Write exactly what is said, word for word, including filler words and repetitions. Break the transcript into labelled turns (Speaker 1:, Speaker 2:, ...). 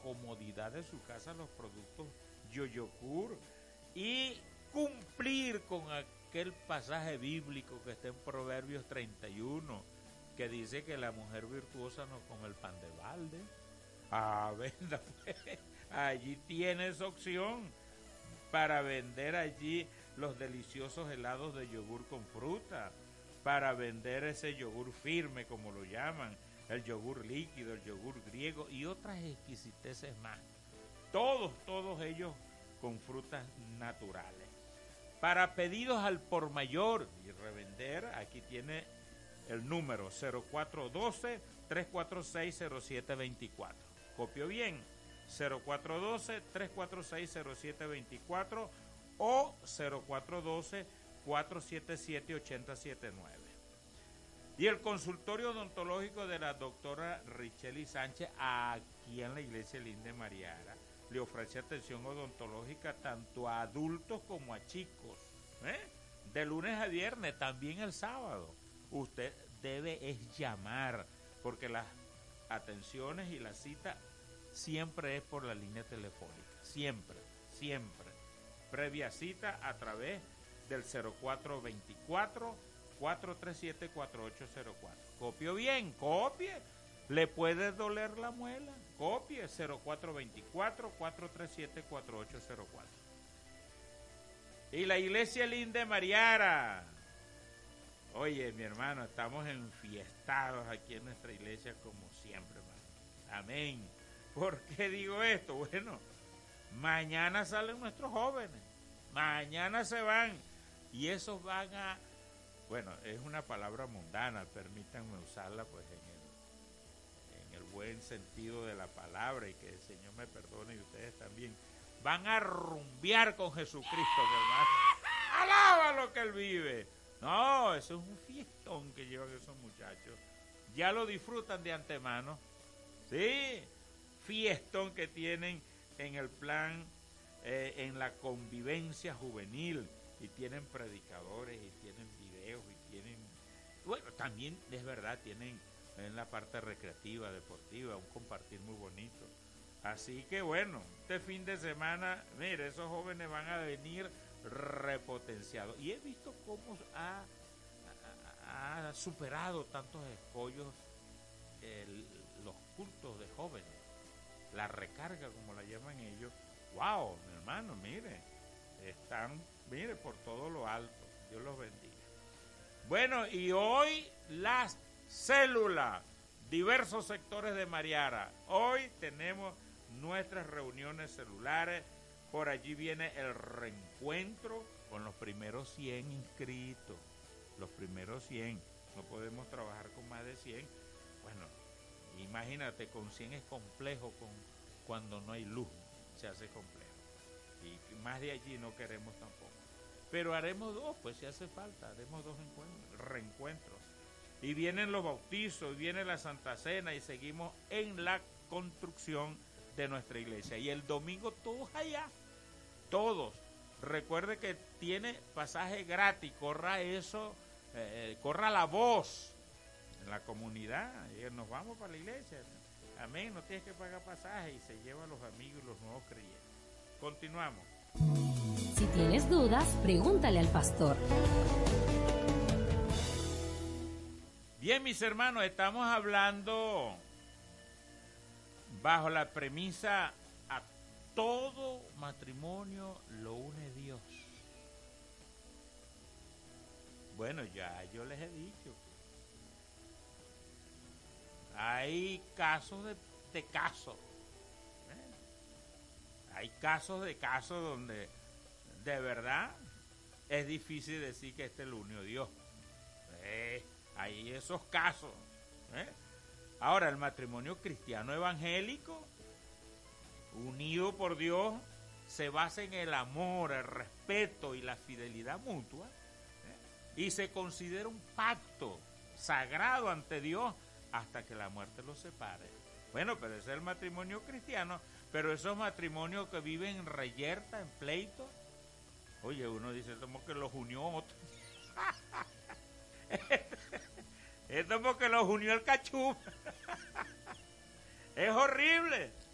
Speaker 1: comodidad de su casa los productos Yoyocur y cumplir con aquel pasaje bíblico que está en Proverbios treinta y uno, que dice que la mujer virtuosa no come el pan de balde. Ah, venda pues, allí tienes opción para vender allí los deliciosos helados de yogur con fruta, para vender ese yogur firme, como lo llaman, el yogur líquido, el yogur griego y otras exquisiteces más. Todos, todos ellos con frutas naturales. Para pedidos al por mayor y revender, aquí tiene el número cero cuatro uno dos, tres cuatro seis, cero siete dos cuatro. Copio bien, cero cuatro uno dos, tres cuatro seis, cero siete dos cuatro o cero cuatro uno dos, cuatro siete siete, ocho cero siete nueve. Y el consultorio odontológico de la doctora Richeli Sánchez, aquí en la iglesia Linde Mariara, le ofrece atención odontológica tanto a adultos como a chicos, ¿eh? De lunes a viernes, también el sábado. Usted debe es llamar, porque las atenciones y la cita siempre es por la línea telefónica, siempre, siempre. Previa cita a través del cero cuatro dos cuatro, cuatro tres siete, cuatro ocho cero cuatro. Copio bien, copie. ¿Le puede doler la muela? Copie cero cuatro dos cuatro, cuatro tres siete, cuatro ocho cero cuatro. Y la iglesia Linde Mariara. Oye, mi hermano, estamos enfiestados aquí en nuestra iglesia como siempre, hermano. Amén. ¿Por qué digo esto? Bueno, mañana salen nuestros jóvenes. Mañana se van. Y esos van a... Bueno, es una palabra mundana, permítanme usarla pues en el, en el buen sentido de la palabra y que el Señor me perdone y ustedes también. Van a rumbear con Jesucristo, mi hermano. ¡Alaba lo que Él vive! No, eso es un fiestón que llevan esos muchachos. Ya lo disfrutan de antemano. Sí, fiestón que tienen en el plan, eh, en la convivencia juvenil. Y tienen predicadores, y tienen videos, y tienen... Bueno, también es verdad, tienen en la parte recreativa, deportiva, un compartir muy bonito. Así que bueno, este fin de semana, mire, esos jóvenes van a venir repotenciados. Y he visto cómo ha, ha, ha superado tantos escollos el, los cultos de jóvenes. La recarga, como la llaman ellos. ¡Wow, mi hermano, mire! Están, mire, por todo lo alto. Dios los bendiga. Bueno, y hoy las células, diversos sectores de Mariara. Hoy tenemos nuestras reuniones celulares. Por allí viene el reencuentro con los primeros cien inscritos. Los primeros cien. No podemos trabajar con más de cien. Bueno, imagínate, con cien es complejo con, cuando no hay luz. Se hace complejo. Y más de allí no queremos tampoco. Pero haremos dos, pues si hace falta, haremos dos encuentros, reencuentros. Y vienen los bautizos, y viene la Santa Cena, y seguimos en la construcción de nuestra iglesia. Y el domingo todos allá, todos. Recuerde que tiene pasaje gratis, corra eso, eh, corra la voz en la comunidad. Y nos vamos para la iglesia. Amén, no tienes que pagar pasaje y se lleva a los amigos y los nuevos creyentes. Continuamos.
Speaker 2: Si tienes dudas, pregúntale al pastor.
Speaker 1: Bien, mis hermanos, estamos hablando bajo la premisa: a todo matrimonio lo une Dios. Bueno, ya yo les he dicho, hay casos de, de casos. Hay casos de casos donde de verdad es difícil decir que este lo unió Dios. Eh, hay esos casos. ¿eh? Ahora, el matrimonio cristiano evangélico, unido por Dios, se basa en el amor, el respeto y la fidelidad mutua. ¿eh? Y se considera un pacto sagrado ante Dios hasta que la muerte los separe. Bueno, pero ese es el matrimonio cristiano. Pero esos matrimonios que viven en reyerta, en pleito, oye, uno dice, esto es porque los unió otro. Esto es porque los unió el cachú. Es horrible.